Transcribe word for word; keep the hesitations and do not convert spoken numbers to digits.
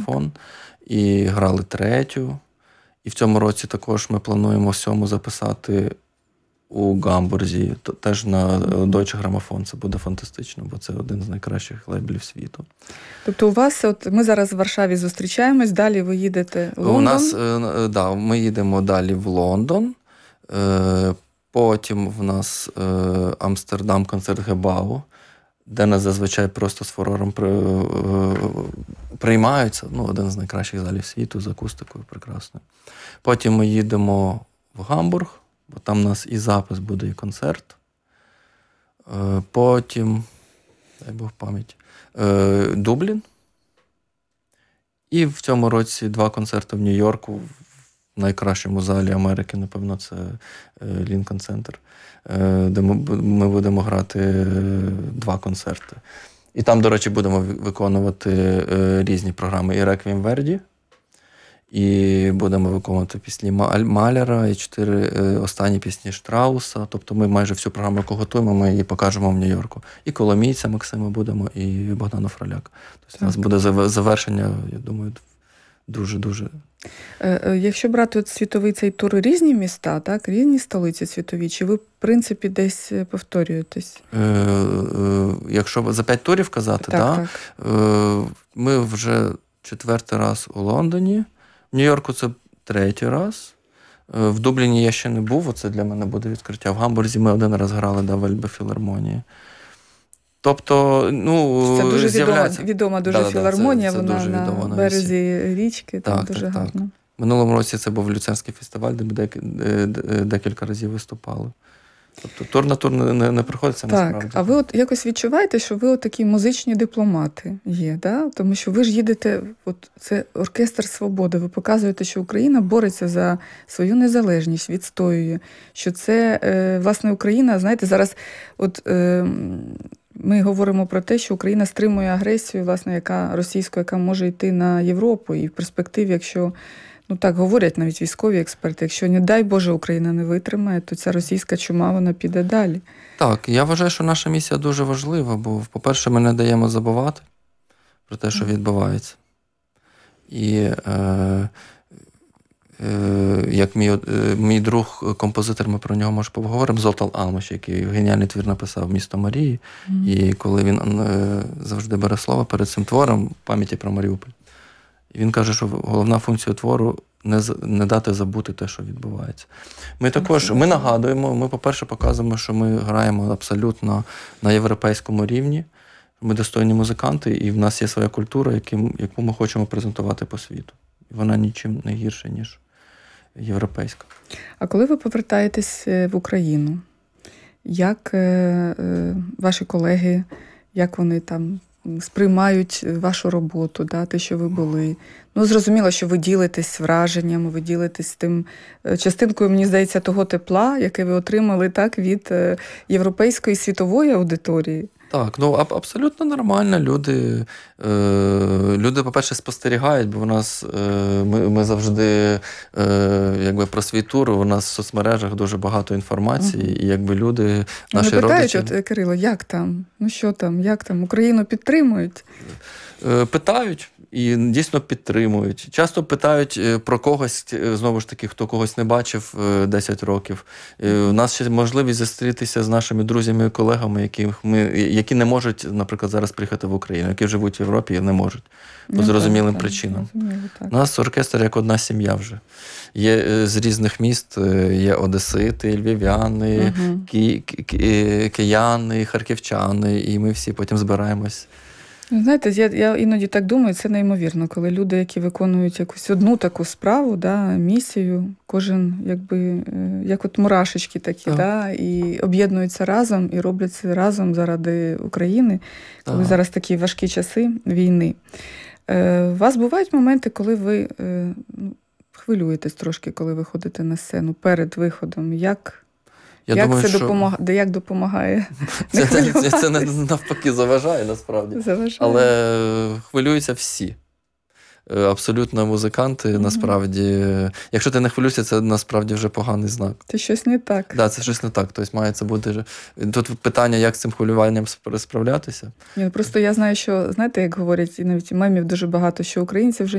грамофон і грали третю. І в цьому році також ми плануємо сьому записати у Гамбурзі, теж на Deutsche Grammophon. Це буде фантастично, бо це один з найкращих лейблів світу. Тобто у вас, от ми зараз в Варшаві зустрічаємось, далі ви їдете в Лондон? У нас, да, ми їдемо далі в Лондон, потім в нас Амстердам, концерт-гебау, де нас зазвичай просто з фурором приймаються. Ну, один з найкращих залів світу з акустикою прекрасною. Потім ми їдемо в Гамбург, бо там у нас і запис буде, і концерт. Потім, дай Бог пам'ять, Дублін. І в цьому році два концерти в Нью-Йорку, в найкращому залі Америки, напевно, це Лінкольн Центр, де ми будемо грати два концерти. І там, до речі, будемо виконувати різні програми і Реквієм Верді, і будемо виконувати пісні Маляра, і чотири останні пісні Штрауса. Тобто ми майже всю програму, яку готуємо, ми її покажемо в Нью-Йорку. І Коломійця Максима будемо, і Богдану Фроляк. Тобто у нас буде завершення, я думаю, дуже-дуже. Якщо брати от світовий цей тур, різні міста, так? Різні столиці світові, чи ви, в принципі, десь повторюєтесь? Е, е, якщо за п'ять турів казати, так, да? так. Е, ми вже четвертий раз у Лондоні, в Нью-Йорку це третій раз, е, в Дубліні я ще не був, оце для мене буде відкриття. В Гамбурзі ми один раз грали, да, в Ельбе-філармонії. Тобто, ну, це дуже відома, відома дуже да, філармонія, це, це вона дуже на відома березі річки, там так, дуже так, гарно. Так. Минулому році це був Люцернський фестиваль, де ми декілька разів виступали. Тобто тур на тур не, не приходиться насправді. Так, а ви от якось відчуваєте, що ви от такі музичні дипломати є, да? Тому що ви ж їдете, от це оркестр свободи, ви показуєте, що Україна бореться за свою незалежність, відстоює, що це, е, власне, Україна, знаєте, зараз от е, ми говоримо про те, що Україна стримує агресію, власне, яка російську, яка може йти на Європу, і в перспективі, якщо ну так говорять навіть військові експерти, якщо, не дай Боже, Україна не витримає, то ця російська чума, вона піде далі. Так, я вважаю, що наша місія дуже важлива, бо, по-перше, ми не даємо забувати про те, що відбувається. І е, е, як мій, е, мій друг, композитор, ми про нього, може, поговоримо, Золтан Алмаш, який геніальний твір написав «Місто Марії», mm-hmm. і коли він е, завжди бере слово перед цим твором «Пам'яті про Маріуполь». І він каже, що головна функція твору не, не дати забути те, що відбувається. Ми також, ми нагадуємо, ми, по-перше, показуємо, що ми граємо абсолютно на європейському рівні, ми достойні музиканти, і в нас є своя культура, яким, яку ми хочемо презентувати по світу. І вона нічим не гірша, ніж європейська. А коли ви повертаєтесь в Україну, як е, е, ваші колеги, як вони там сприймають вашу роботу, да, те, що ви були? Ну, зрозуміло, що ви ділитесь враженнями, ви ділитесь тим частинкою, мені здається, того тепла, яке ви отримали так від європейської світової аудиторії. Так, ну абсолютно нормально. Люди, е, люди, по-перше, спостерігають, бо в нас, е, ми, ми завжди, е, якби про свій тур, у нас в соцмережах дуже багато інформації, uh-huh. і якби люди, наші Вони питають, родичі... от, Кирило, як там? Ну що там, як там? Україну підтримують? Е, питають. І дійсно підтримують. Часто питають про когось, знову ж таки, хто когось не бачив десять років. У нас ще можливість зустрітися з нашими друзями і колегами, які, ми, які не можуть, наприклад, зараз приїхати в Україну, які живуть в Європі і не можуть. По ну, зрозумілим так, причинам. У нас оркестр як одна сім'я вже. Є з різних міст, є одесити, львів'яни, угу. ки, ки, кияни, харківчани, і ми всі потім збираємось. Знаєте, я, я іноді так думаю, це неймовірно, коли люди, які виконують якусь одну таку справу, да, місію, кожен якби, як от мурашечки такі, да, і об'єднуються разом і роблять це разом заради України, коли ага. зараз такі важкі часи війни. Е, у вас бувають моменти, коли ви е, хвилюєтесь трошки, коли ви ходите на сцену перед виходом? Як... Я як думаю, це що... допомагає? Як допомагає? Це, це, це, це навпаки заважає, насправді. Заважає. Але хвилюються всі. Абсолютно музиканти, mm-hmm. насправді. Якщо ти не хвилюєшся, це насправді вже поганий знак. Це щось не так. Так, да, це щось не так. Тобто має це бути... Тут питання, як з цим хвилюванням справлятися. Ні, просто я знаю, що, знаєте, як говорять, і навіть мемів дуже багато, що українці вже